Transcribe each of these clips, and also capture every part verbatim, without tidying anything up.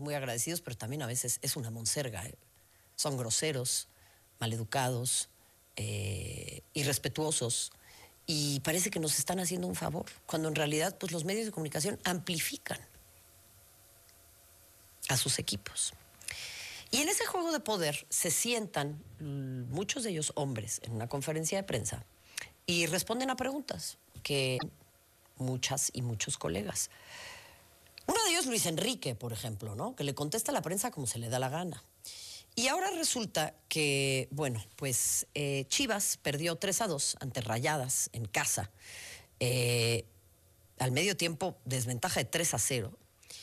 muy agradecidos, pero también a veces es una monserga. ¿eh? Son groseros, maleducados, eh, irrespetuosos, y parece que nos están haciendo un favor, cuando en realidad pues, los medios de comunicación amplifican a sus equipos. Y en ese juego de poder se sientan muchos de ellos hombres en una conferencia de prensa y responden a preguntas que muchas y muchos colegas. Uno de ellos, Luis Enrique, por ejemplo, ¿no? Que le contesta a la prensa como se le da la gana. Y ahora resulta que, bueno, pues eh, Chivas perdió tres a dos ante Rayadas en casa. Eh, al medio tiempo, desventaja de tres a cero.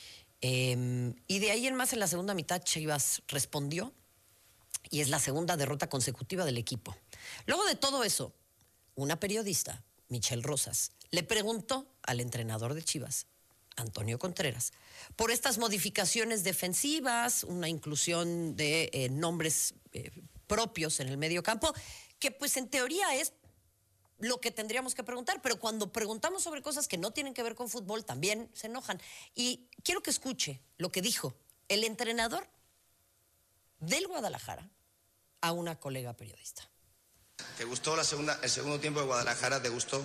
Eh, y de ahí en más, en la segunda mitad, Chivas respondió y es la segunda derrota consecutiva del equipo. Luego de todo eso, una periodista, Michelle Rosas, le preguntó al entrenador de Chivas, Antonio Contreras, por estas modificaciones defensivas, una inclusión de eh, nombres eh, propios en el medio campo, que pues en teoría es lo que tendríamos que preguntar, pero cuando preguntamos sobre cosas que no tienen que ver con fútbol, también se enojan. Y quiero que escuche lo que dijo el entrenador del Guadalajara a una colega periodista. ¿Te gustó la segunda, el segundo tiempo de Guadalajara? ¿Te gustó?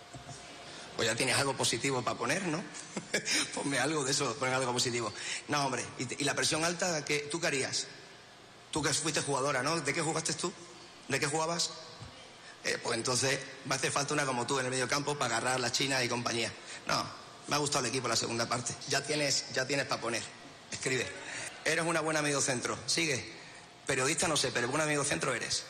Pues ya tienes algo positivo para poner, ¿no? Ponme algo de eso, ponme algo positivo. No, hombre, ¿y, y la presión alta? ¿qué, ¿Tú qué harías? Tú que fuiste jugadora, ¿no? ¿De qué jugaste tú? ¿De qué jugabas? Eh, pues entonces va a hacer falta una como tú en el medio campo para agarrar la China y compañía. No, me ha gustado el equipo la segunda parte. Ya tienes, ya tienes para poner. Escribe. Eres una buena mediocentro. Sigue. Periodista no sé, pero buena mediocentro eres.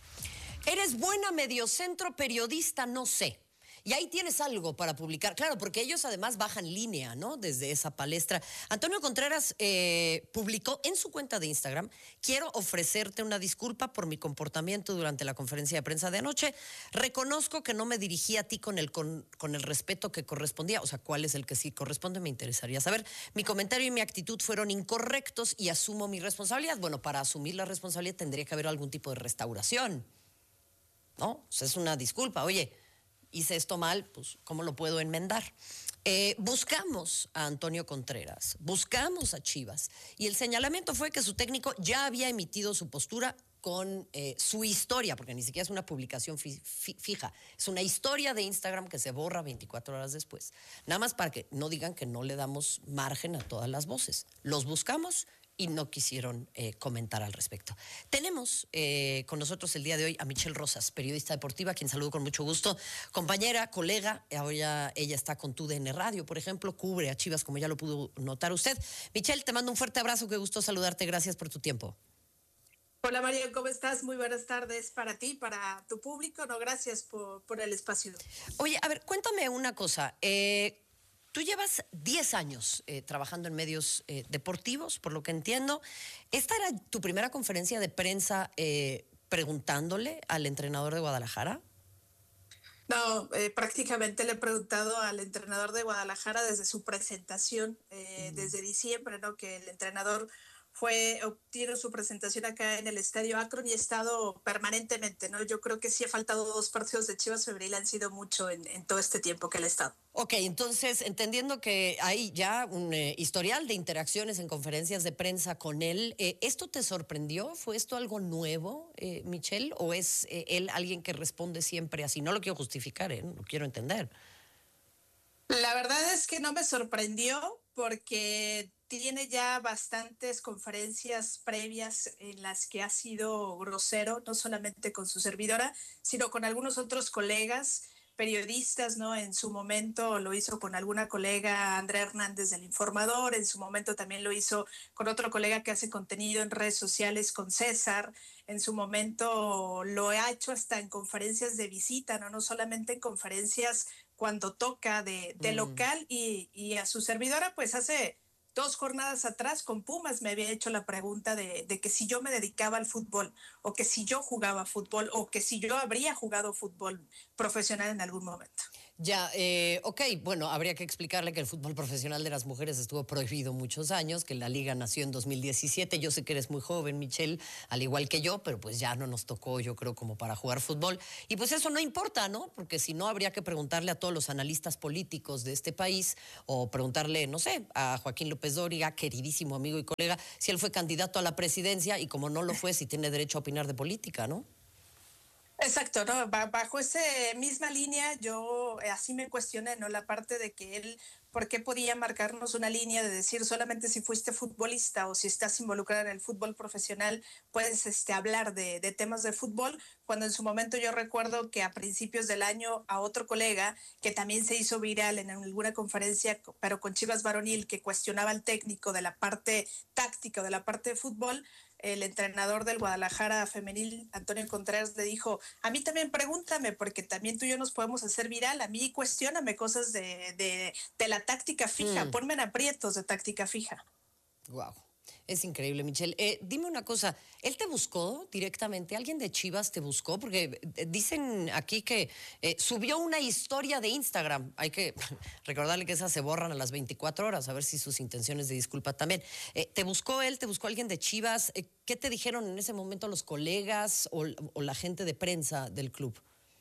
Eres buena mediocentro, periodista no sé. Y ahí tienes algo para publicar. Claro, porque ellos además bajan línea, ¿no? Desde esa palestra. Antonio Contreras eh, publicó en su cuenta de Instagram: quiero ofrecerte una disculpa por mi comportamiento durante la conferencia de prensa de anoche. Reconozco que no me dirigí a ti con el, con, con el respeto que correspondía. O sea, ¿cuál es el que sí corresponde? Me interesaría saber. Mi comentario y mi actitud fueron incorrectos y asumo mi responsabilidad. Bueno, para asumir la responsabilidad tendría que haber algún tipo de restauración, ¿no? O sea, es una disculpa. Oye, hice esto mal, pues, ¿cómo lo puedo enmendar? Eh, buscamos a Antonio Contreras, buscamos a Chivas, y el señalamiento fue que su técnico ya había emitido su postura con eh, su historia, porque ni siquiera es una publicación fi, fi, fija, es una historia de Instagram que se borra veinticuatro horas después. Nada más para que no digan que no le damos margen a todas las voces. Los buscamos y no quisieron eh, comentar al respecto. Tenemos eh, con nosotros el día de hoy a Michelle Rosas, periodista deportiva, a quien saludo con mucho gusto. Compañera, colega, ahora ella está con tu D N Radio, por ejemplo, cubre a Chivas, como ya lo pudo notar usted. Michelle, te mando un fuerte abrazo, qué gusto saludarte, gracias por tu tiempo. Hola María, ¿cómo estás? Muy buenas tardes para ti, para tu público. No, gracias por, por el espacio. Oye, a ver, cuéntame una cosa. Eh, Tú llevas diez años eh, trabajando en medios eh, deportivos, por lo que entiendo. ¿Esta era tu primera conferencia de prensa eh, preguntándole al entrenador de Guadalajara? No, eh, prácticamente le he preguntado al entrenador de Guadalajara desde su presentación, eh, mm. desde diciembre, ¿no? Que el entrenador fue, obtiene su presentación acá en el Estadio Akron y ha estado permanentemente, ¿no? Yo creo que sí ha faltado dos partidos de Chivas Febril, han sido mucho en, en todo este tiempo que él ha estado. Ok, entonces, entendiendo que hay ya un eh, historial de interacciones en conferencias de prensa con él, eh, ¿esto te sorprendió? ¿Fue esto algo nuevo, eh, Michelle? ¿O es eh, él alguien que responde siempre así? No lo quiero justificar, ¿eh? No quiero entender. La verdad es que no me sorprendió porque tiene ya bastantes conferencias previas en las que ha sido grosero, no solamente con su servidora, sino con algunos otros colegas periodistas, ¿no? En su momento lo hizo con alguna colega, Andrea Hernández del Informador, en su momento también lo hizo con otro colega que hace contenido en redes sociales, con César, en su momento lo ha hecho hasta en conferencias de visita, no, no solamente en conferencias cuando toca de, de mm. local, y, y a su servidora pues hace dos jornadas atrás con Pumas me había hecho la pregunta de, de que si yo me dedicaba al fútbol, o que si yo jugaba fútbol, o que si yo habría jugado fútbol profesional en algún momento. Ya, eh, ok, bueno, habría que explicarle que el fútbol profesional de las mujeres estuvo prohibido muchos años, que la liga nació en dos mil diecisiete. Yo sé que eres muy joven, Michelle, al igual que yo, pero pues ya no nos tocó, yo creo, como para jugar fútbol. Y pues eso no importa, ¿no? Porque si no, habría que preguntarle a todos los analistas políticos de este país o preguntarle, no sé, a Joaquín López Dóriga, queridísimo amigo y colega, si él fue candidato a la presidencia y como no lo fue, si tiene derecho a opinar de política, ¿no? Exacto, ¿no? Bajo esa misma línea, yo eh, así me cuestioné, ¿no? La parte de que él, ¿por qué podía marcarnos una línea de decir solamente si fuiste futbolista o si estás involucrada en el fútbol profesional puedes este, hablar de, de temas de fútbol? Cuando en su momento yo recuerdo que a principios del año a otro colega que también se hizo viral en alguna conferencia, pero con Chivas Varonil, que cuestionaba al técnico de la parte táctica, de la parte de fútbol, el entrenador del Guadalajara femenil, Antonio Contreras, le dijo, a mí también pregúntame, porque también tú y yo nos podemos hacer viral, a mí cuestióname cosas de, de, de la táctica fija, mm. ponme en aprietos de táctica fija. Wow. Es increíble, Michelle. Eh, dime una cosa, ¿él te buscó directamente? ¿Alguien de Chivas te buscó? Porque dicen aquí que eh, subió una historia de Instagram. Hay que recordarle que esas se borran a las veinticuatro horas, a ver si sus intenciones de disculpa también. Eh, ¿Te buscó él? ¿Te buscó alguien de Chivas? Eh, ¿Qué te dijeron en ese momento los colegas o, o la gente de prensa del club?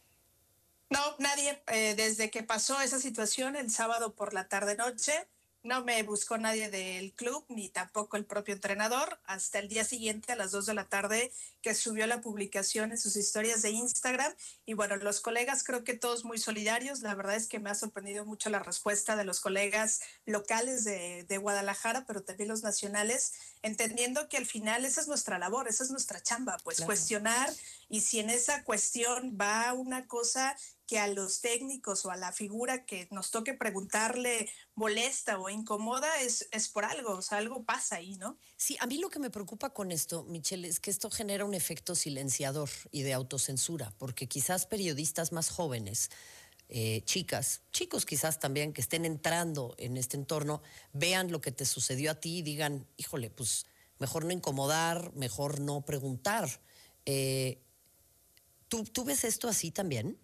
No, nadie. Eh, desde que pasó esa situación el sábado por la tarde-noche, no me buscó nadie del club, ni tampoco el propio entrenador, hasta el día siguiente a las dos de la tarde que subió la publicación en sus historias de Instagram. Y bueno, los colegas creo que todos muy solidarios. La verdad es que me ha sorprendido mucho la respuesta de los colegas locales de, de Guadalajara, pero también los nacionales, entendiendo que al final esa es nuestra labor, esa es nuestra chamba, pues claro. Cuestionar, y si en esa cuestión va una cosa que a los técnicos o a la figura que nos toque preguntarle molesta o incomoda, es, es por algo, o sea, algo pasa ahí, ¿no? Sí, a mí lo que me preocupa con esto, Michelle, es que esto genera un efecto silenciador y de autocensura, porque quizás periodistas más jóvenes, eh, chicas, chicos quizás también que estén entrando en este entorno, vean lo que te sucedió a ti y digan, híjole, pues mejor no incomodar, mejor no preguntar. Eh, ¿tú, ¿Tú ves esto así también?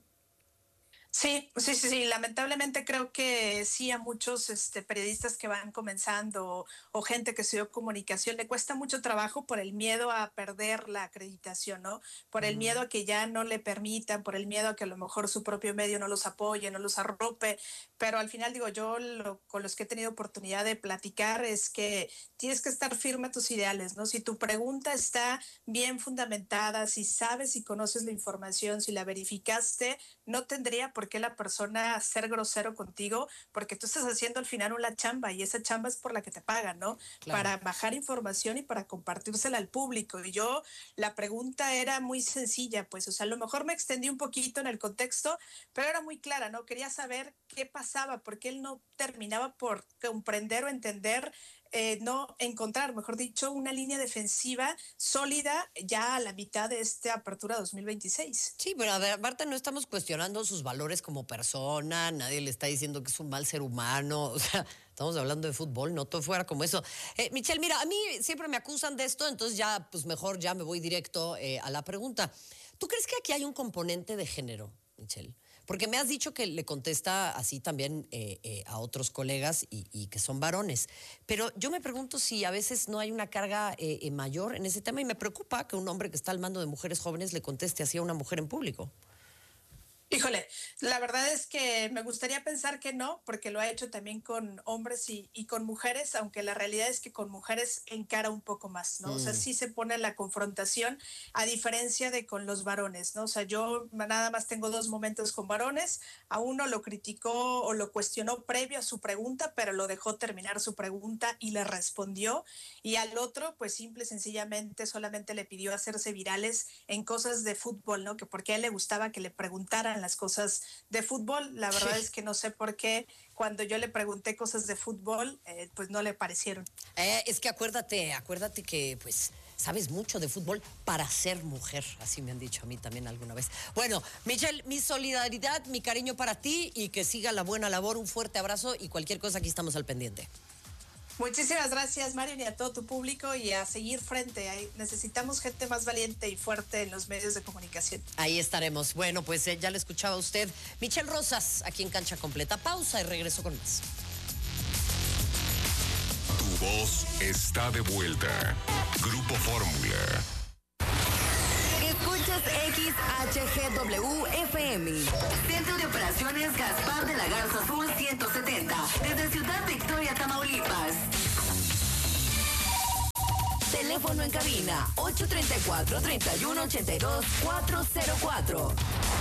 Sí, sí, sí, sí, lamentablemente creo que sí a muchos este, periodistas que van comenzando o, o gente que estudió comunicación le cuesta mucho trabajo por el miedo a perder la acreditación, ¿no? Por el miedo a que ya no le permitan, por el miedo a que a lo mejor su propio medio no los apoye, no los arrope, pero al final digo yo, lo, con los que he tenido oportunidad de platicar es que tienes que estar firme a tus ideales, ¿no? Si tu pregunta está bien fundamentada, si sabes y conoces la información, si la verificaste, no tendría por qué la persona ser grosero contigo, porque tú estás haciendo al final una chamba y esa chamba es por la que te pagan, ¿no? Claro. Para bajar información y para compartírsela al público. Y yo, la pregunta era muy sencilla, pues, o sea, a lo mejor me extendí un poquito en el contexto, pero era muy clara, ¿no? Quería saber qué pasaba, porque él no terminaba por comprender o entender Eh, no encontrar, mejor dicho, una línea defensiva sólida ya a la mitad de esta apertura dos mil veintiséis. Sí, pero a ver, aparte no estamos cuestionando sus valores como persona, nadie le está diciendo que es un mal ser humano, o sea, estamos hablando de fútbol, no todo fuera como eso. Eh, Michelle, mira, a mí siempre me acusan de esto, entonces ya, pues mejor ya me voy directo eh, a la pregunta. ¿Tú crees que aquí hay un componente de género, Michelle? Porque me has dicho que le contesta así también eh, eh, a otros colegas y, y que son varones. Pero yo me pregunto si a veces no hay una carga eh, eh, mayor en ese tema y me preocupa que un hombre que está al mando de mujeres jóvenes le conteste así a una mujer en público. Híjole, la verdad es que me gustaría pensar que no, porque lo ha hecho también con hombres y, y con mujeres, aunque la realidad es que con mujeres encara un poco más, ¿no? Mm. O sea, sí se pone la confrontación, a diferencia de con los varones, ¿no? O sea, yo nada más tengo dos momentos con varones, a uno lo criticó o lo cuestionó previo a su pregunta, pero lo dejó terminar su pregunta y le respondió, y al otro, pues simple y sencillamente solamente le pidió hacerse virales en cosas de fútbol, ¿no? Que porque a él le gustaba que le preguntaran las cosas de fútbol. La verdad sí. Es que no sé por qué cuando yo le pregunté cosas de fútbol, eh, pues no le parecieron. Eh, es que acuérdate, acuérdate que pues sabes mucho de fútbol para ser mujer, así me han dicho a mí también alguna vez. Bueno, Michelle, mi solidaridad, mi cariño para ti y que siga la buena labor, un fuerte abrazo y cualquier cosa aquí estamos al pendiente. Muchísimas gracias, Marian, y a todo tu público, y a seguir frente. Necesitamos gente más valiente y fuerte en los medios de comunicación. Ahí estaremos. Bueno, pues eh, ya le escuchaba usted. Michelle Rosas, aquí en Cancha Completa. Pausa y regreso con más. Tu voz está de vuelta. Grupo Fórmula. Escuchas X H G W F M. Centro de Operaciones Gaspar de la Garza Sur ciento setenta. Desde Ciudad Victoria, Tamaulipas. Teléfono en cabina ocho tres cuatro, tres uno ocho dos, cuatro cero cuatro.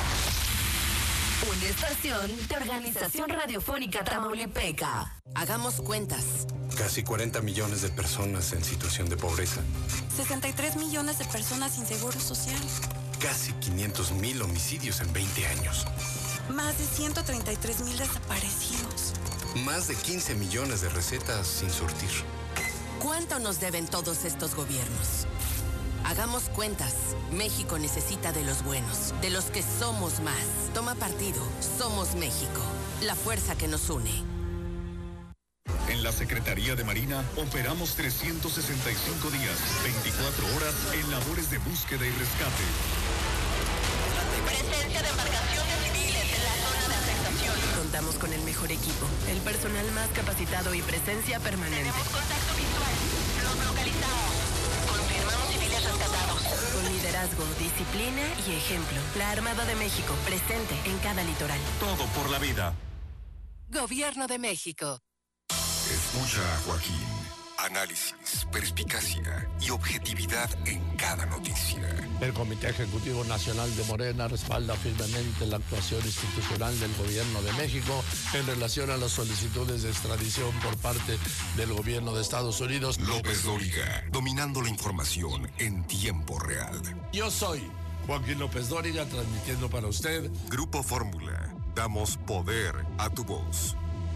Una estación de Organización Radiofónica Tamaulipeca. Hagamos cuentas. Casi cuarenta millones de personas en situación de pobreza. sesenta y tres millones de personas sin seguro social. Casi quinientos mil homicidios en veinte años. Más de ciento treinta y tres mil desaparecidos. Más de quince millones de recetas sin surtir. ¿Cuánto nos deben todos estos gobiernos? Hagamos cuentas. México necesita de los buenos, de los que somos más. Toma partido. Somos México. La fuerza que nos une. En la Secretaría de Marina operamos trescientos sesenta y cinco días, veinticuatro horas en labores de búsqueda y rescate. Presencia de embarcaciones civiles en la zona de afectación. Contamos con el mejor equipo, el personal más capacitado y presencia permanente. Tenemos contacto visual. Los localizamos. Confirmamos civiles rescatados. Con liderazgo, disciplina y ejemplo. La Armada de México, presente en cada litoral. Todo por la vida. Gobierno de México. Escucha a Joaquín. Análisis, perspicacia y objetividad en cada noticia. El Comité Ejecutivo Nacional de Morena respalda firmemente la actuación institucional del Gobierno de México en relación a las solicitudes de extradición por parte del Gobierno de Estados Unidos. López Dóriga, dominando la información en tiempo real. Yo soy Joaquín López Dóriga, transmitiendo para usted Grupo Fórmula. Damos poder a tu voz.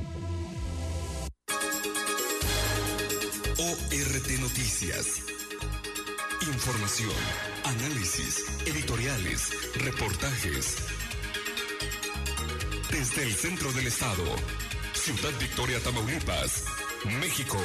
O R T Noticias. Información, análisis, editoriales, reportajes. Desde el centro del estado, Ciudad Victoria, Tamaulipas, México.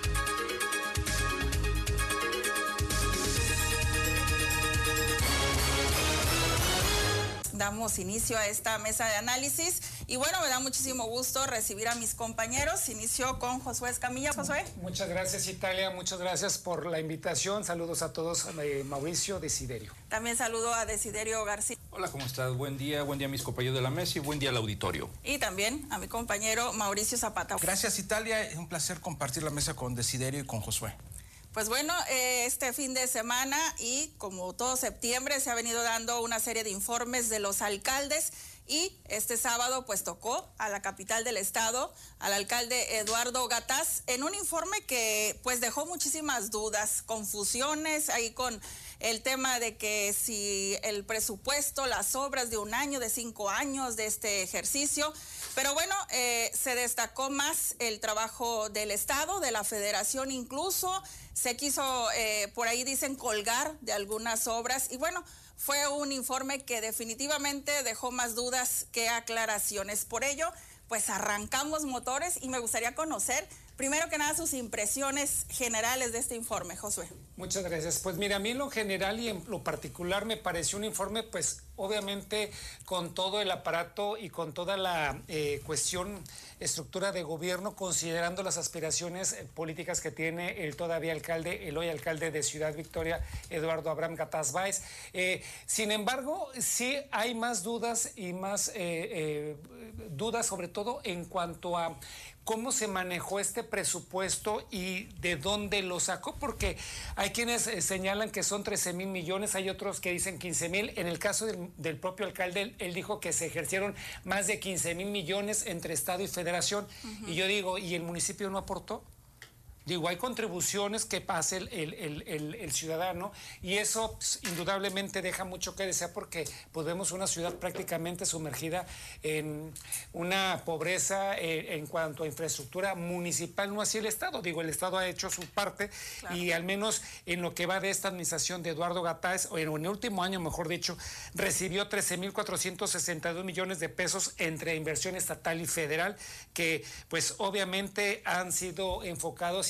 Damos inicio a esta mesa de análisis y bueno, me da muchísimo gusto recibir a mis compañeros. Inicio con Josué Escamilla. Josué. Muchas gracias, Italia, muchas gracias por la invitación. Saludos a todos, eh, Mauricio, Desiderio. También saludo a Desiderio García. Hola, ¿cómo estás? Buen día, buen día a mis compañeros de la mesa y buen día al auditorio. Y también a mi compañero Mauricio Zapata. Gracias, Italia, es un placer compartir la mesa con Desiderio y con Josué. Pues bueno, eh, este fin de semana y como todo septiembre se ha venido dando una serie de informes de los alcaldes y este sábado pues tocó a la capital del estado, al alcalde Eduardo Gataz, en un informe que pues dejó muchísimas dudas, confusiones ahí con el tema de que si el presupuesto, las obras de un año, de cinco años de este ejercicio. Pero bueno, eh, se destacó más el trabajo del Estado, de la Federación incluso. Se quiso, eh, por ahí dicen, colgar de algunas obras. Y bueno, fue un informe que definitivamente dejó más dudas que aclaraciones. Por ello, pues arrancamos motores y me gustaría conocer, primero que nada, sus impresiones generales de este informe, Josué. Muchas gracias. Pues mira, a mí en lo general y en lo particular me pareció un informe, pues obviamente con todo el aparato y con toda la eh, cuestión, estructura de gobierno, considerando las aspiraciones eh, políticas que tiene el todavía alcalde, el hoy alcalde de Ciudad Victoria, Eduardo Abraham Gataz Báez. Eh, sin embargo, sí hay más dudas y más eh, eh, dudas, sobre todo en cuanto a cómo se manejó este presupuesto y de dónde lo sacó, porque hay quienes eh, señalan que son trece mil millones, hay otros que dicen quince mil. En el caso del, del propio alcalde, él, él dijo que se ejercieron más de quince mil millones entre Estado y Federación. Uh-huh. Y yo digo, ¿y el municipio no aportó? Digo, hay contribuciones que pase el, el, el, el, el ciudadano y eso pues, indudablemente deja mucho que desear porque pues, vemos una ciudad prácticamente sumergida en una pobreza eh, en cuanto a infraestructura municipal, no así el Estado. Digo, el Estado ha hecho su parte. Claro. Y al menos en lo que va de esta administración de Eduardo Gataz, o en el último año, mejor dicho, recibió trece mil cuatrocientos sesenta y dos millones de pesos entre inversión estatal y federal que pues obviamente han sido enfocados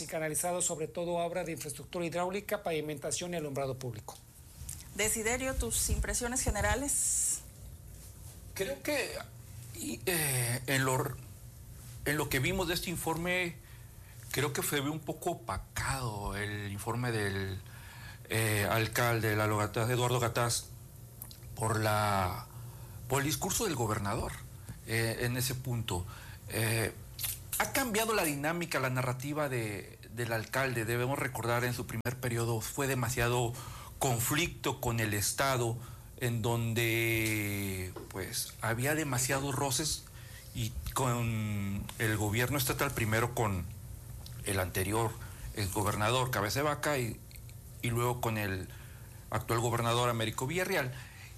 y canalizados, sobre todo obra de infraestructura hidráulica, pavimentación y alumbrado público. Desiderio, tus impresiones generales. Creo que eh, en, lo, en lo que vimos de este informe, creo que fue un poco opacado el informe del eh, alcalde Lalo Gataz, Eduardo Gataz, por, la, por el discurso del gobernador eh, en ese punto. Eh, ha cambiado la dinámica, la narrativa de, del alcalde. Debemos recordar, en su primer periodo fue demasiado conflicto con el Estado, en donde pues había demasiados roces, y con el gobierno estatal, primero con el anterior el gobernador Cabeza de Vaca y, y luego con el actual gobernador Américo Villarreal.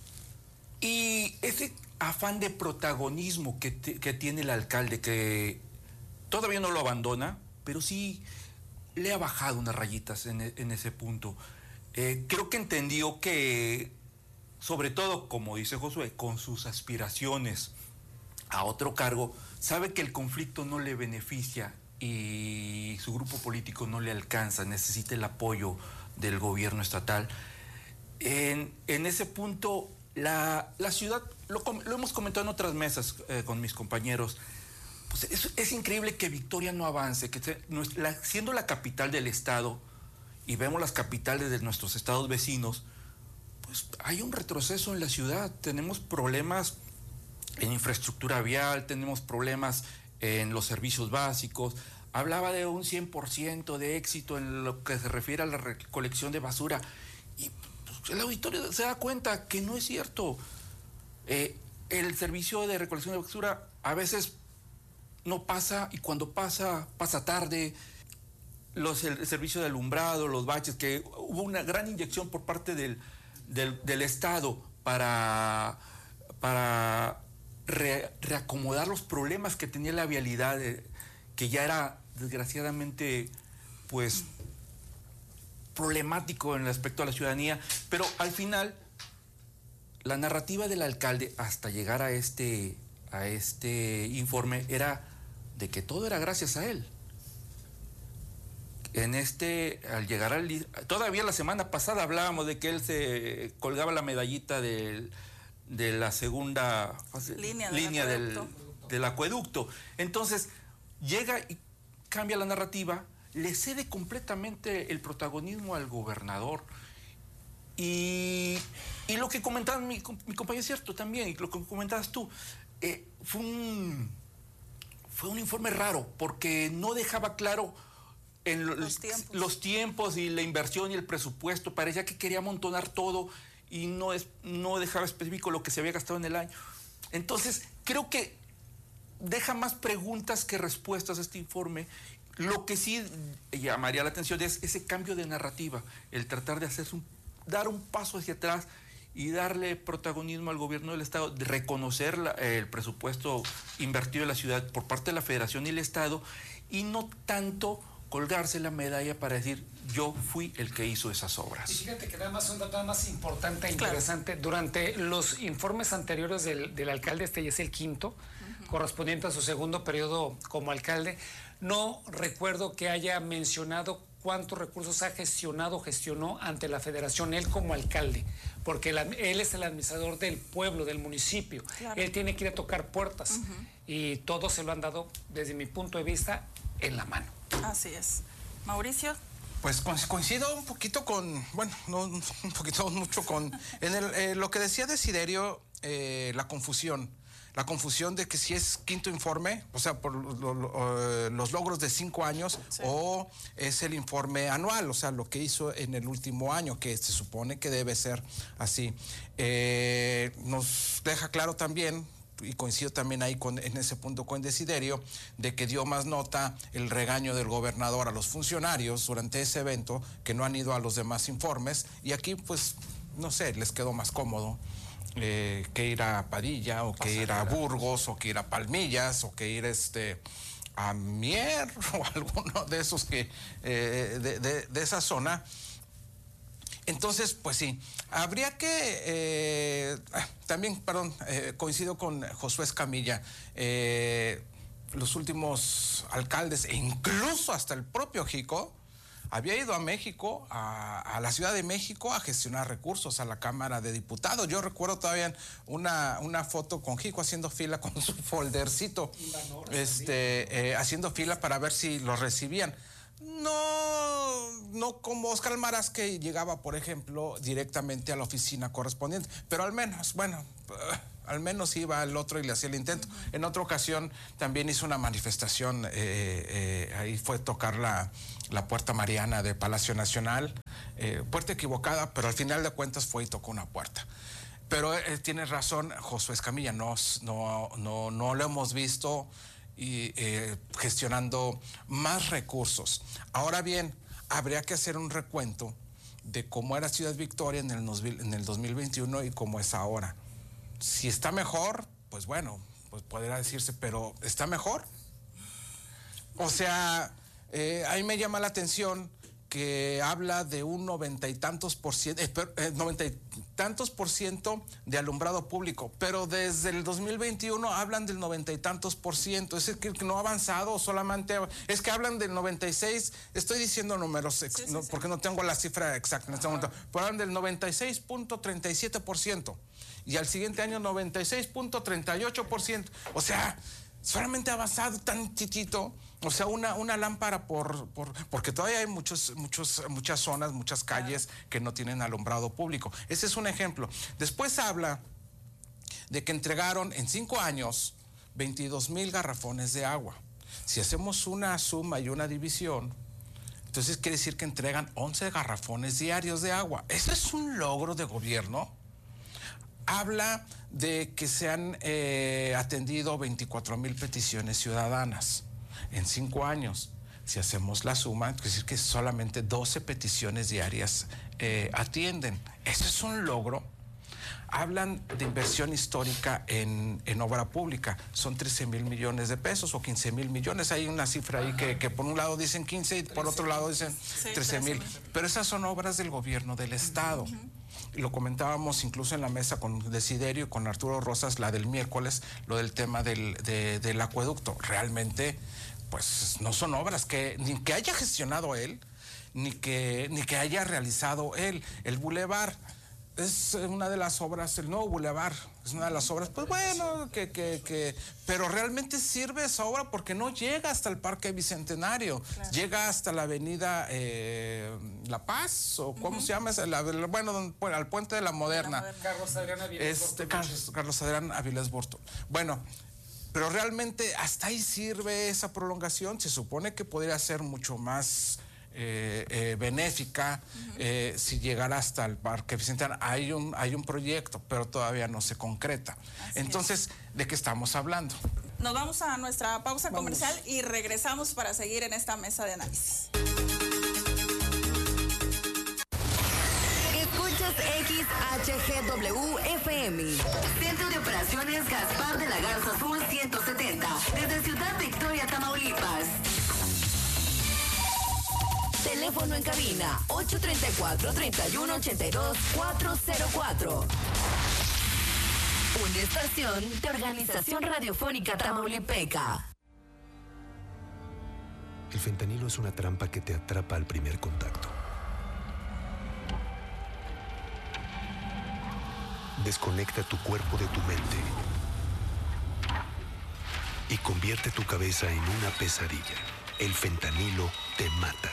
Y ese afán de protagonismo que, te, que tiene el alcalde, que todavía no lo abandona, pero sí le ha bajado unas rayitas en, en ese punto. Eh, creo que entendió que, sobre todo, como dice Josué, con sus aspiraciones a otro cargo, sabe que el conflicto no le beneficia y su grupo político no le alcanza, necesita el apoyo del gobierno estatal. En, en ese punto, la, la ciudad, lo, lo hemos comentado en otras mesas eh, con mis compañeros, pues es, es increíble que Victoria no avance, que se, no, la, siendo la capital del estado, y vemos las capitales de nuestros estados vecinos, pues hay un retroceso en la ciudad. Tenemos problemas en infraestructura vial, tenemos problemas en los servicios básicos. Hablaba de un cien por ciento de éxito en lo que se refiere a la recolección de basura, y pues, el auditorio se da cuenta que no es cierto. Eh, el servicio de recolección de basura a veces no pasa, y cuando pasa, pasa tarde. Los, el, el servicio de alumbrado, los baches, que hubo una gran inyección por parte del, del, del Estado para, para re, reacomodar los problemas que tenía la vialidad, eh, que ya era desgraciadamente pues problemático en el aspecto a la ciudadanía. Pero al final, la narrativa del alcalde hasta llegar a este, a este informe era de que todo era gracias a él. En este, al llegar al... Todavía la semana pasada hablábamos de que él se colgaba la medallita de, de la segunda línea, línea del, del, acueducto. del acueducto. Entonces, llega y cambia la narrativa, le cede completamente el protagonismo al gobernador. Y, y lo que comentaba mi, mi compañero es cierto también, y lo que comentabas tú, eh, fue un, fue un informe raro, porque no dejaba claro en los, los, tiempos. los tiempos y la inversión y el presupuesto. Parecía que quería amontonar todo y no, es, no dejaba específico lo que se había gastado en el año. Entonces, creo que deja más preguntas que respuestas este informe. Lo que sí llamaría la atención es ese cambio de narrativa, el tratar de hacer un, dar un paso hacia atrás y darle protagonismo al gobierno del Estado, de reconocer la, el presupuesto invertido en la ciudad por parte de la Federación y el Estado, y no tanto colgarse la medalla para decir yo fui el que hizo esas obras. Y fíjate que nada más un dato más importante e interesante. Claro. Durante los informes anteriores del, del alcalde, este ya es el quinto, uh-huh. correspondiente a su segundo periodo como alcalde, no recuerdo que haya mencionado cuántos recursos ha gestionado, gestionó ante la Federación, él como alcalde, porque la, él es el administrador del pueblo, del municipio. Claro. Él tiene que ir a tocar puertas, uh-huh. y todos se lo han dado, desde mi punto de vista, en la mano. Así es. Mauricio. Pues coincido un poquito con, bueno, no un poquito, mucho con, en el, eh, lo que decía Desiderio, eh, la confusión. La confusión de que si es quinto informe, o sea, por lo, lo, los logros de cinco años, sí. o es el informe anual, o sea, lo que hizo en el último año, que se supone que debe ser así. Eh, nos deja claro también, y coincido también ahí con, en ese punto con Desiderio, de que dio más nota el regaño del gobernador a los funcionarios durante ese evento, que no han ido a los demás informes, y aquí, pues, no sé, les quedó más cómodo. Eh, que ir a Padilla, o que ir a Burgos, o que ir a Palmillas, o que ir este, a Mier, o alguno de esos que, eh, de, de, de esa zona. Entonces, pues sí, habría que, eh, también, perdón, eh, coincido con Josué Escamilla, eh, los últimos alcaldes, e incluso hasta el propio Jico, había ido a México, a, a la Ciudad de México, a gestionar recursos a la Cámara de Diputados. Yo recuerdo todavía una, una foto con Jico haciendo fila con su foldercito, este, eh, haciendo fila para ver si lo recibían. No, no como Óscar Almaraz, que llegaba, por ejemplo, directamente a la oficina correspondiente, pero al menos, bueno, al menos iba al otro y le hacía el intento. Uh-huh. En otra ocasión también hizo una manifestación, eh, eh, ahí fue tocar la, la Puerta Mariana de Palacio Nacional, eh, puerta equivocada, pero al final de cuentas fue y tocó una puerta. Pero eh, tiene razón Josué Escamilla, no, no, no, no lo hemos visto y eh, gestionando más recursos. Ahora bien, habría que hacer un recuento de cómo era Ciudad Victoria en el, en el dos mil veintiuno y cómo es ahora. Si está mejor, pues bueno, pues podría decirse, pero ¿está mejor? O sea, eh, a mí me llama la atención que habla de un noventa y tantos por ciento, eh, eh, noventa y tantos por ciento de alumbrado público, pero desde el dos mil veintiuno hablan del noventa y tantos por ciento. Es que no ha avanzado, solamente es que hablan del noventa y seis. Estoy diciendo números ex, sí, sí, no, sí. porque no tengo la cifra exacta en este momento, pero hablan del noventa y seis punto treinta y siete por ciento y al siguiente año noventa y seis punto treinta y ocho por ciento. O sea, solamente ha avanzado tantitito. O sea, una, una lámpara por, por... Porque todavía hay muchos, muchos, muchas zonas, muchas calles que no tienen alumbrado público. Ese es un ejemplo. Después habla de que entregaron en cinco años veintidós mil garrafones de agua. Si hacemos una suma y una división, entonces quiere decir que entregan once garrafones diarios de agua. ¿Eso es un logro de gobierno? Habla de que se han eh, atendido veinticuatro mil peticiones ciudadanas en cinco años. Si hacemos la suma, es decir que solamente doce peticiones diarias eh, atienden. Eso es un logro. Hablan de inversión histórica en, en obra pública. Son trece mil millones de pesos o quince mil millones. Hay una cifra ahí que, que por un lado dicen quince y por otro lado dicen trece mil. Pero esas son obras del gobierno del Estado. Uh-huh. Lo comentábamos incluso en la mesa con Desiderio y con Arturo Rosas, la del miércoles, lo del tema del, de, del acueducto. Realmente, pues no son obras que ni que haya gestionado él, ni que, ni que haya realizado él. El bulevar es una de las obras, el nuevo bulevar es una de las obras, pues bueno, que, que, que, pero realmente sirve esa obra porque no llega hasta el Parque Bicentenario, claro. Llega hasta la avenida eh, La Paz, o ¿cómo uh-huh. se llama? La, bueno, al Puente de la Moderna. La Moderna. Carlos Adrián Avilés este, Carlos, Carlos Adrián Avilés Borto. Bueno, pero realmente hasta ahí sirve esa prolongación. Se supone que podría ser mucho más eh, eh, benéfica uh-huh. eh, si llegara hasta el Parque Bicentenario. Hay un, hay un proyecto, pero todavía no se concreta. Así Entonces, es. ¿de qué estamos hablando? Nos vamos a nuestra pausa vamos. comercial y regresamos para seguir en esta mesa de análisis. X H G W F M. Centro de Operaciones Gaspar de la Garza Sur ciento setenta. Desde Ciudad Victoria, Tamaulipas. Teléfono en cabina ocho tres cuatro, tres uno ocho dos, cuatro cero cuatro. Una estación de Organización Radiofónica Tamaulipeca. El fentanilo es una trampa que te atrapa al primer contacto. Desconecta tu cuerpo de tu mente y convierte tu cabeza en una pesadilla. El fentanilo te mata.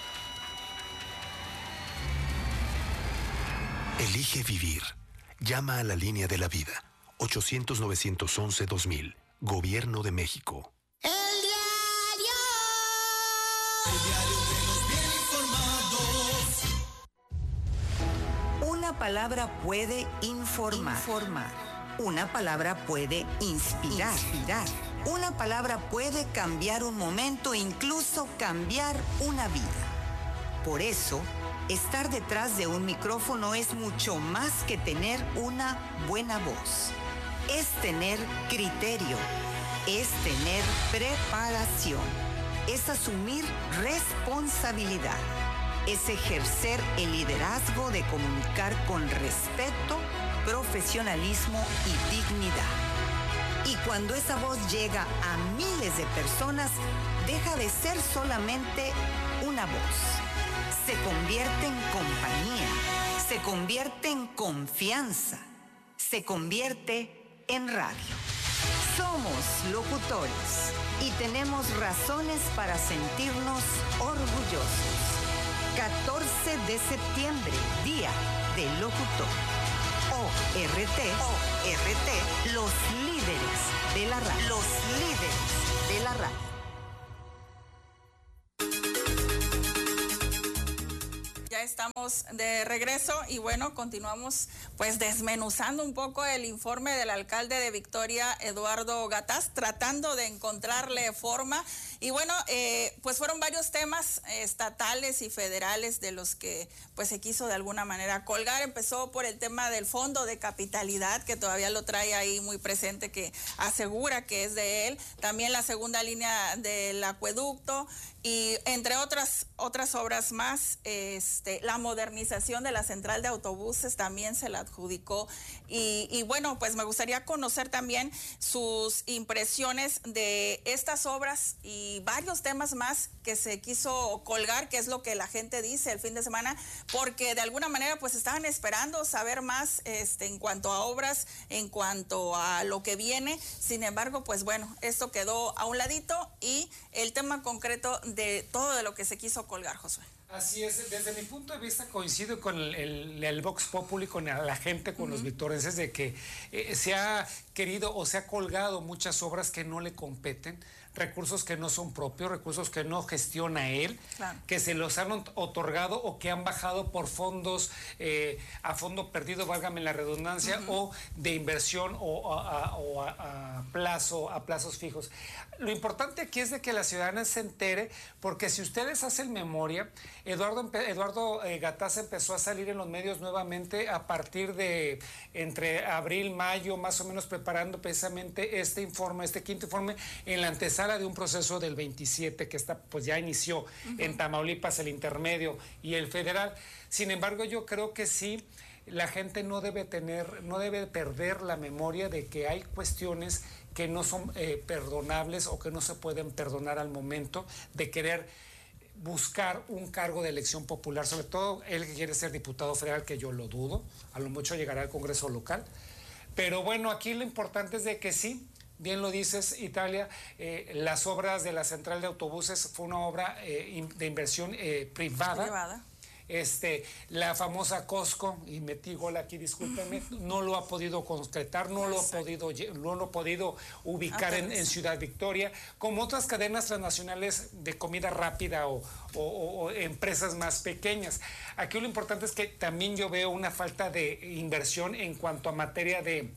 Elige vivir. Llama a la línea de la vida. ochocientos, novecientos once, dos mil. Gobierno de México. El diario. El diario de los bien informados. Una palabra puede informar. informar. Una palabra puede inspirar. inspirar. Una palabra puede cambiar un momento, incluso cambiar una vida. Por eso, estar detrás de un micrófono es mucho más que tener una buena voz. Es tener criterio, es tener preparación, es asumir responsabilidad, es ejercer el liderazgo de comunicar con respeto, profesionalismo y dignidad. Y cuando esa voz llega a miles de personas, deja de ser solamente una voz. Se convierte en compañía, se convierte en confianza, se convierte en radio. Somos locutores y tenemos razones para sentirnos orgullosos. catorce de septiembre, Día del Locutor. O R T, O R T, los líderes de la radio. Los líderes de la radio. Ya estamos de regreso y bueno, continuamos pues desmenuzando un poco el informe del alcalde de Victoria, Eduardo Gataz, tratando de encontrarle forma. Y bueno, eh, pues fueron varios temas eh, estatales y federales de los que pues se quiso de alguna manera colgar. Empezó por el tema del fondo de capitalidad, que todavía lo trae ahí muy presente, que asegura que es de él. También la segunda línea del acueducto y entre otras otras obras más, este, la modernización de la central de autobuses también se la adjudicó. Y, y bueno, pues me gustaría conocer también sus impresiones de estas obras y varios temas más que se quiso colgar, que es lo que la gente dice el fin de semana, porque de alguna manera pues estaban esperando saber más este, en cuanto a obras, en cuanto a lo que viene. Sin embargo, pues bueno, esto quedó a un ladito y el tema concreto de todo de lo que se quiso colgar, Josué. Así es, desde mi punto de vista coincido con el, el, el Vox Populi, con la gente, con uh-huh. los victorenses, de que eh, se ha querido o se ha colgado muchas obras que no le competen, recursos que no son propios, recursos que no gestiona él, claro. que se los han otorgado o que han bajado por fondos eh, a fondo perdido, válgame la redundancia, uh-huh. o de inversión o, a, a, o a, a plazo, a plazos fijos. Lo importante aquí es de que la ciudadana se entere, porque si ustedes hacen memoria, Eduardo, Eduardo eh, Gataz empezó a salir en los medios nuevamente a partir de entre abril, mayo, más o menos preparando precisamente este informe, este quinto informe, en la antesala de un proceso del veintisiete que está, pues ya inició uh-huh. en Tamaulipas, el intermedio y el federal. Sin embargo, yo creo que sí, la gente no debe tener, no debe perder la memoria de que hay cuestiones que no son eh, perdonables o que no se pueden perdonar al momento de querer buscar un cargo de elección popular, sobre todo él que quiere ser diputado federal, que yo lo dudo, a lo mucho llegará al Congreso local. Pero bueno, aquí lo importante es de que sí, bien lo dices, Italia, eh, las obras de la central de autobuses fue una obra eh, de inversión eh, privada. privada. Este, la famosa Costco, y metí gol aquí, discúlpenme, no lo ha podido concretar, no lo ha podido, no lo ha podido ubicar en, en Ciudad Victoria, como otras cadenas transnacionales de comida rápida o, o, o empresas más pequeñas. Aquí lo importante es que también yo veo una falta de inversión en cuanto a materia de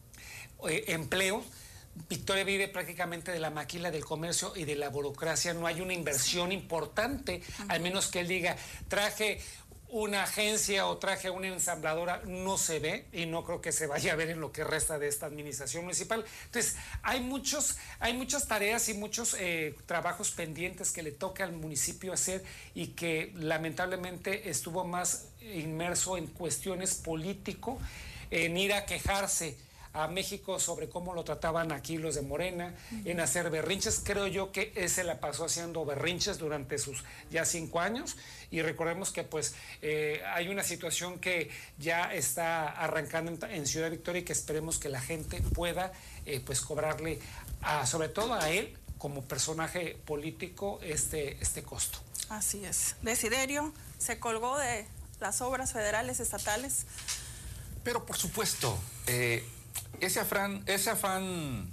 eh, empleo. Victoria vive prácticamente de la maquila del comercio y de la burocracia. No hay una inversión importante, uh-huh. al menos que él diga, traje una agencia o traje una ensambladora, no se ve y no creo que se vaya a ver en lo que resta de esta administración municipal. Entonces, hay muchos, hay muchas tareas y muchos eh, trabajos pendientes que le toca al municipio hacer y que lamentablemente estuvo más inmerso en cuestiones político, en ir a quejarse a México sobre cómo lo trataban aquí los de Morena, uh-huh. en hacer berrinches. Creo yo que ese la pasó haciendo berrinches durante sus ya cinco años y recordemos que pues eh, hay una situación que ya está arrancando en, en Ciudad Victoria y que esperemos que la gente pueda eh, pues cobrarle a, sobre todo a él como personaje político este, este costo. Así es. Desiderio se colgó de las obras federales, estatales. Pero por supuesto, eh, Ese afán, ese afán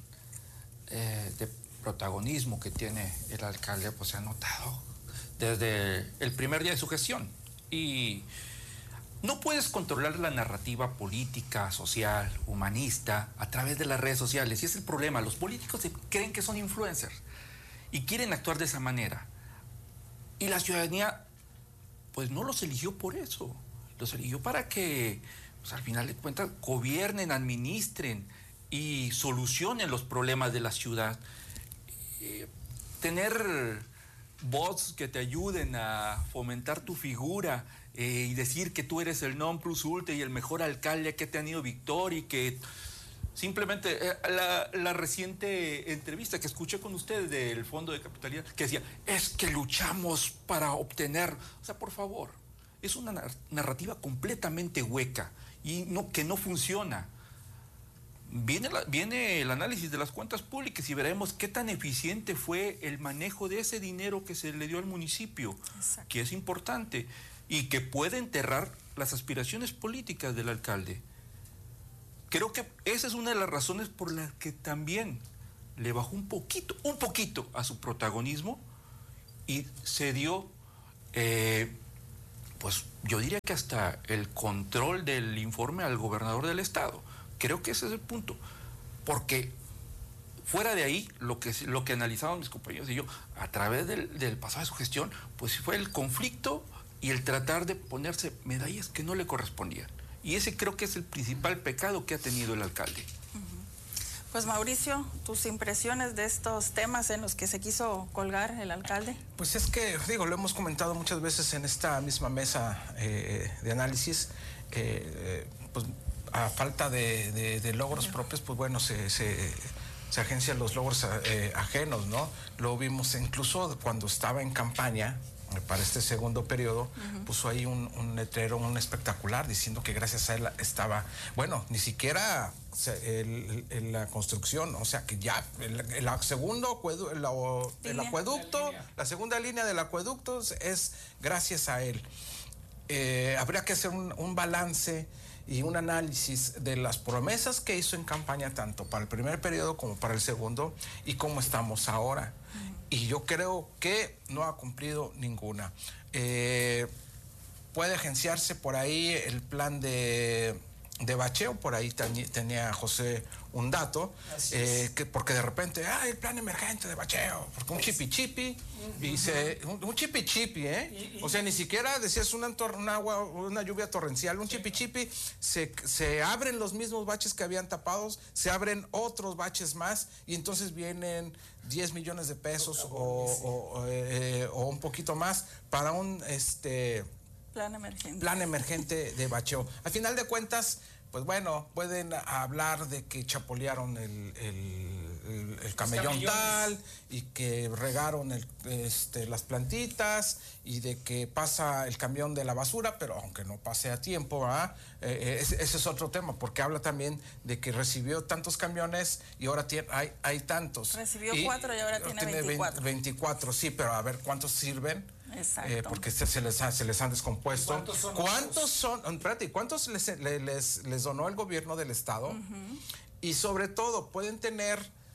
eh, de protagonismo que tiene el alcalde, pues se ha notado desde el primer día de su gestión. Y no puedes controlar la narrativa política, social, humanista a través de las redes sociales. Y es el problema. Los políticos se creen que son influencers y quieren actuar de esa manera. Y la ciudadanía, pues no los eligió por eso. Los eligió para que, pues al final de cuentas, gobiernen, administren y solucionen los problemas de la ciudad. Eh, tener bots que te ayuden a fomentar tu figura eh, y decir que tú eres el non plus ultra y el mejor alcalde que ha tenido Victoria y que Simplemente eh, la, la reciente entrevista que escuché con ustedes del Fondo de Capitalidad, que decía, es que luchamos para obtener, o sea, por favor, es una nar- narrativa completamente hueca y no, que no funciona. Viene, la, viene el análisis de las cuentas públicas y veremos qué tan eficiente fue el manejo de ese dinero que se le dio al municipio, Exacto. que es importante y que puede enterrar las aspiraciones políticas del alcalde. Creo que esa es una de las razones por las que también le bajó un poquito, un poquito a su protagonismo y se dio, eh, pues yo diría que hasta el control del informe al gobernador del estado. Creo que ese es el punto, porque fuera de ahí, lo que, lo que analizaban mis compañeros y yo, a través del, del pasado de su gestión, pues fue el conflicto y el tratar de ponerse medallas que no le correspondían. Y ese creo que es el principal pecado que ha tenido el alcalde. Pues Mauricio, tus impresiones de estos temas en los que se quiso colgar el alcalde. Pues es que, digo, lo hemos comentado muchas veces en esta misma mesa eh, de análisis, eh, pues a falta de, de, de logros propios, pues bueno, se, se, se agencian los logros eh, ajenos, ¿no? Lo vimos incluso cuando estaba en campaña para este segundo periodo, uh-huh. puso ahí un, un letrero, un espectacular, diciendo que gracias a él estaba, bueno, ni siquiera el, el, la construcción, o sea que ya el, el segundo acuedu, el, el acueducto, la, la segunda línea del acueducto es gracias a él. Eh, habría que hacer un, un balance y un análisis de las promesas que hizo en campaña, tanto para el primer periodo como para el segundo, y cómo estamos ahora. Uh-huh. Y yo creo que no ha cumplido ninguna. Eh, puede agenciarse por ahí el plan de, de bacheo, por ahí ten, tenía José un dato, eh, que porque de repente, ah, el plan emergente de bacheo, porque un chipi chipi, uh-huh. y se, un, un chipi chipi, ¿eh? Y, y, o sea, ni siquiera decías una, una, agua, una lluvia torrencial, un sí. chipi chipi, se, se abren los mismos baches que habían tapados, se abren otros baches más, y entonces vienen diez millones de pesos o, o, eh, o un poquito más para un este plan emergente. plan emergente de bacheo. Al final de cuentas, pues bueno, pueden hablar de que chapolearon el, el, el, el camellón tal y que regaron el, este, las plantitas y de que pasa el camión de la basura, pero aunque no pase a tiempo, ¿ah? eh, ese, ese es otro tema, porque habla también de que recibió tantos camiones y ahora tiene, hay, hay tantos. Recibió y, cuatro y ahora tiene, tiene veinticuatro. veinticuatro, sí, pero a ver cuántos sirven. Exacto. Eh, porque se, se, les ha, se les han descompuesto. ¿Cuántos son? ¿Cuántos son? Espérate, ¿cuántos les, les, les, les donó el gobierno del estado? Uh-huh. Y sobre todo, pueden tener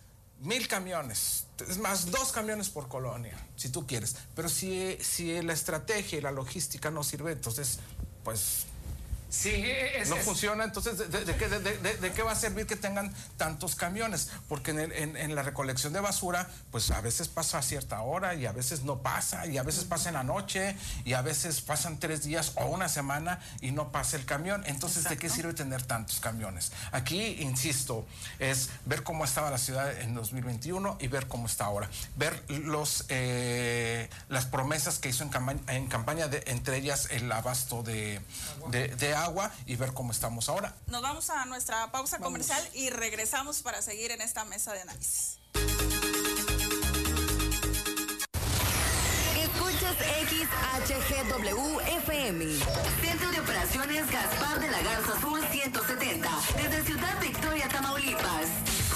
mil camiones, es más, dos camiones por colonia, si tú quieres. Pero si, si la estrategia y la logística no sirve, entonces, pues... Sí, es, no es, funciona, entonces ¿de, de, de, qué, de, de, de qué va a servir que tengan tantos camiones? Porque en, el, en, en la recolección de basura, pues a veces pasa a cierta hora y a veces no pasa, y a veces pasa en la noche, y a veces pasan tres días o una semana y no pasa el camión. Entonces, Exacto. ¿de qué sirve tener tantos camiones? Aquí, insisto, es ver cómo estaba la ciudad en dos mil veintiuno y ver cómo está ahora. Ver los eh, las promesas que hizo en campaña, en campaña de, entre ellas el abasto de, de, de agua, y ver cómo estamos ahora. Nos vamos a nuestra pausa vamos. comercial y regresamos para seguir en esta mesa de análisis. Escuchas X H G W F M. Centro de Operaciones Gaspar de la Garza Sur ciento setenta. Desde Ciudad Victoria, Tamaulipas.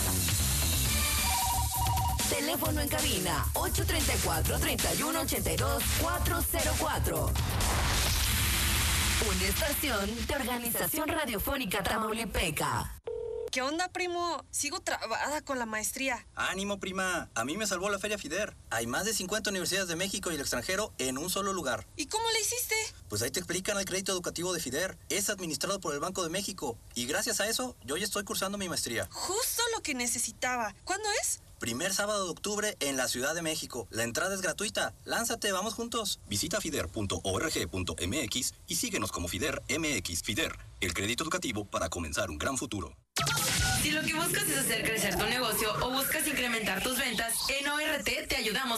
Teléfono en cabina ocho tres cuatro, tres uno ocho dos, cuatro cero cuatro. Una estación de Organización Radiofónica Tamaulipeca. ¿Qué onda, primo? Sigo trabada con la maestría. Ánimo, prima. A mí me salvó la Feria FIDER. Hay más de cincuenta universidades de México y el extranjero en un solo lugar. ¿Y cómo le hiciste? Pues ahí te explican el crédito educativo de FIDER. Es administrado por el Banco de México. Y gracias a eso, yo ya estoy cursando mi maestría. Justo lo que necesitaba. ¿Cuándo es? Primer sábado de octubre en la Ciudad de México. La entrada es gratuita. Lánzate, vamos juntos. Visita fider punto org punto m x y síguenos como FIDER M X. FIDER, el crédito educativo para comenzar un gran futuro. Si lo que buscas es hacer crecer tu negocio o buscas incrementar tus ventas, en O R T te ayudamos